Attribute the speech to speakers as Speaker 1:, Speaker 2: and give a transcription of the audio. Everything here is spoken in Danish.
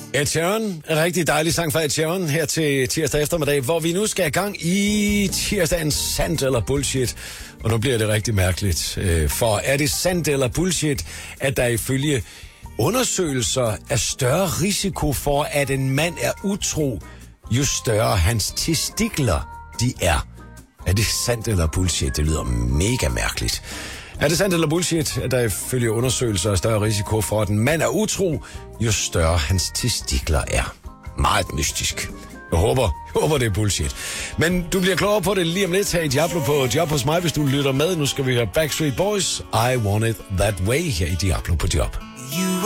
Speaker 1: Ed Sheeran, en rigtig dejlig sang fra Ed Sheeran her til tirsdag eftermiddag, hvor vi nu skal i gang i tirsdagens sandt eller bullshit. Og nu bliver det rigtig mærkeligt, for er det sandt eller bullshit, at der ifølge undersøgelser er større risiko for, at en mand er utro, jo større hans testikler de er? Er det sandt eller bullshit? Det lyder mega mærkeligt. Er det sandt eller bullshit, at der ifølge undersøgelser er større risiko for, at en mand er utro, jo større hans testikler er? Meget mystisk. Jeg håber det er bullshit. Men du bliver klogere på det lige om lidt her i Diablo på Job hos mig, hvis du lytter med. Nu skal vi høre Backstreet Boys, I Want It That Way her i Diablo på Job.